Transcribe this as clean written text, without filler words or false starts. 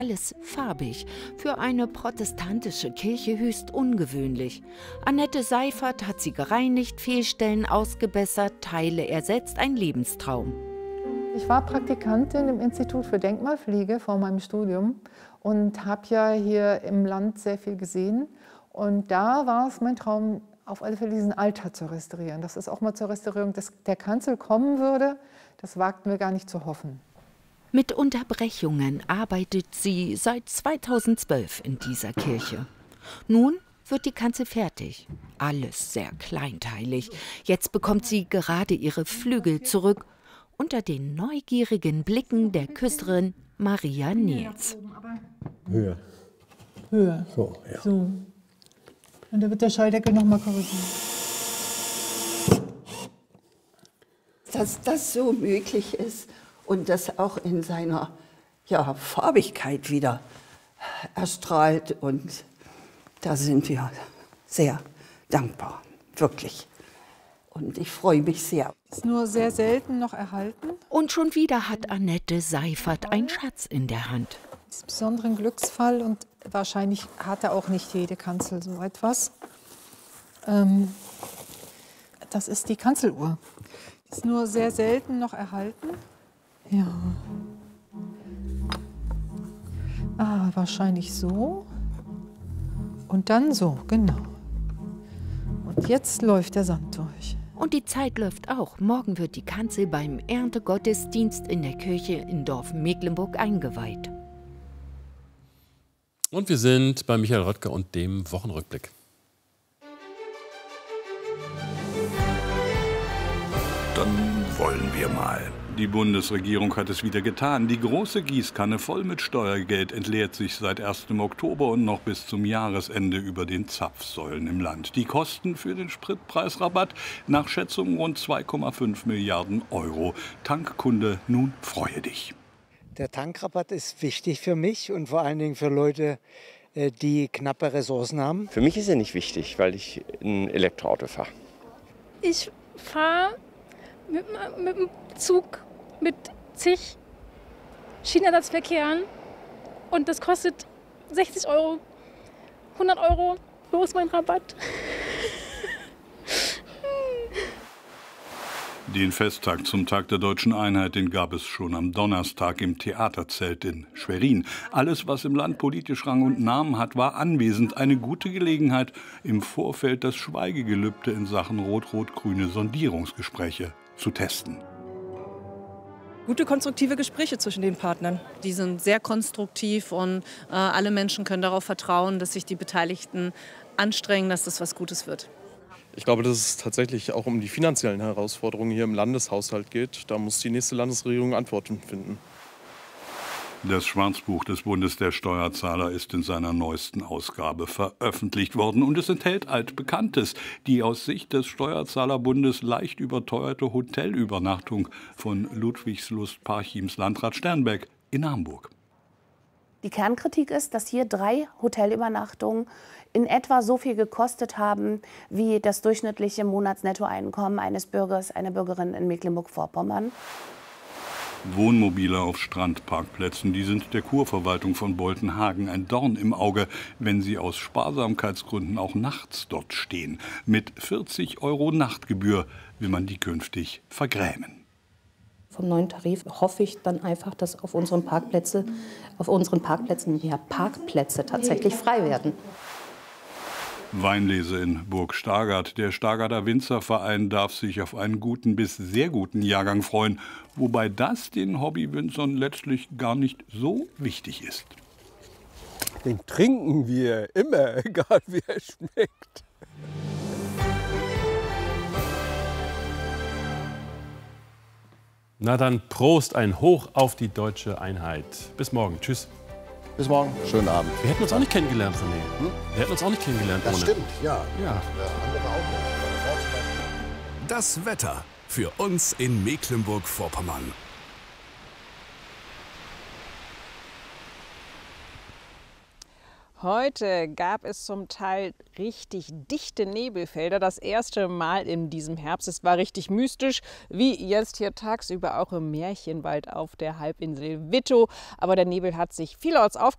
Alles farbig, für eine protestantische Kirche höchst ungewöhnlich. Annette Seifert hat sie gereinigt, Fehlstellen ausgebessert, Teile ersetzt, ein Lebenstraum. Ich war Praktikantin im Institut für Denkmalpflege vor meinem Studium und habe ja hier im Land sehr viel gesehen. Und da war es mein Traum, auf alle Fälle diesen Altar zu restaurieren. Dass es auch mal zur Restaurierung der Kanzel kommen würde, das wagten wir gar nicht zu hoffen. Mit Unterbrechungen arbeitet sie seit 2012 in dieser Kirche. Nun wird die Kanzel fertig. Alles sehr kleinteilig. Jetzt bekommt sie gerade ihre Flügel zurück. Unter den neugierigen Blicken der Küsterin Maria Nils. Höher. Höher. So, ja. So. Und da wird der Schalldeckel noch mal korrigiert. Dass das so möglich ist und das auch in seiner Farbigkeit wieder erstrahlt. Und da sind wir sehr dankbar, wirklich. Und ich freue mich sehr. Ist nur sehr selten noch erhalten. Und schon wieder hat Annette Seifert einen Schatz in der Hand. Das ist ein besonderen Glücksfall und wahrscheinlich hatte auch nicht jede Kanzel so etwas. Das ist die Kanzeluhr. Die ist nur sehr selten noch erhalten. Ja. Wahrscheinlich so. Und dann so, genau. Und jetzt läuft der Sand durch. Und die Zeit läuft auch. Morgen wird die Kanzel beim Erntegottesdienst in der Kirche in Dorf Mecklenburg eingeweiht. Und wir sind bei Michael Röttger und dem Wochenrückblick. Dann wollen wir mal. Die Bundesregierung hat es wieder getan. Die große Gießkanne voll mit Steuergeld entleert sich seit 1. Oktober und noch bis zum Jahresende über den Zapfsäulen im Land. Die Kosten für den Spritpreisrabatt nach Schätzungen rund 2,5 Milliarden Euro. Tankkunde, nun freue dich. Der Tankrabatt ist wichtig für mich und vor allen Dingen für Leute, die knappe Ressourcen haben. Für mich ist er nicht wichtig, weil ich ein Elektroauto fahre. Ich fahre mit dem Zug mit zig Schienenersatzverkehren und das kostet 60 Euro, 100 Euro. Wo ist mein Rabatt? Den Festtag zum Tag der Deutschen Einheit, den gab es schon am Donnerstag im Theaterzelt in Schwerin. Alles, was im Land politisch Rang und Namen hat, war anwesend. Eine gute Gelegenheit, im Vorfeld das Schweigegelübde in Sachen rot-rot-grüne Sondierungsgespräche zu testen. Gute, konstruktive Gespräche zwischen den Partnern. Die sind sehr konstruktiv und alle Menschen können darauf vertrauen, dass sich die Beteiligten anstrengen, dass das was Gutes wird. Ich glaube, dass es tatsächlich auch um die finanziellen Herausforderungen hier im Landeshaushalt geht. Da muss die nächste Landesregierung Antworten finden. Das Schwarzbuch des Bundes der Steuerzahler ist in seiner neuesten Ausgabe veröffentlicht worden und es enthält Altbekanntes. Die aus Sicht des Steuerzahlerbundes leicht überteuerte Hotelübernachtung von Ludwigslust Parchims Landrat Sternbeck in Hamburg. Die Kernkritik ist, dass hier 3 Hotelübernachtungen in etwa so viel gekostet haben wie das durchschnittliche Monatsnettoeinkommen eines Bürgers, einer Bürgerin in Mecklenburg-Vorpommern. Wohnmobile auf Strandparkplätzen, die sind der Kurverwaltung von Boltenhagen ein Dorn im Auge, wenn sie aus Sparsamkeitsgründen auch nachts dort stehen. Mit 40 € Nachtgebühr will man die künftig vergrämen. Vom neuen Tarif hoffe ich dann einfach, dass auf unseren Parkplätzen mehr Parkplätze tatsächlich frei werden. Weinlese in Burg Stargard. Der Stargarder Winzerverein darf sich auf einen guten bis sehr guten Jahrgang freuen, wobei das den Hobbywinzern letztlich gar nicht so wichtig ist. Den trinken wir immer, egal wie er schmeckt. Na dann Prost, ein Hoch auf die deutsche Einheit. Bis morgen. Tschüss. Bis morgen. Schönen Abend. Wir hätten uns auch nicht kennengelernt, René. Wir hätten uns auch nicht kennengelernt Das ohne. stimmt, ja. Ja. Das Wetter für uns in Mecklenburg-Vorpommern. Heute gab es zum Teil richtig dichte Nebelfelder. Das erste Mal in diesem Herbst. Es war richtig mystisch, wie jetzt hier tagsüber auch im Märchenwald auf der Halbinsel Wittow. Aber der Nebel hat sich vielerorts aufgelöst.